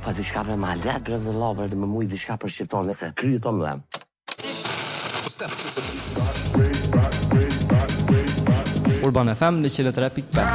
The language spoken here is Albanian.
Po diçka për malet, bre vëlla, bre dhe më mujt diçka për shqiptar, nëse kryet o më dhem. Urban FM 103.5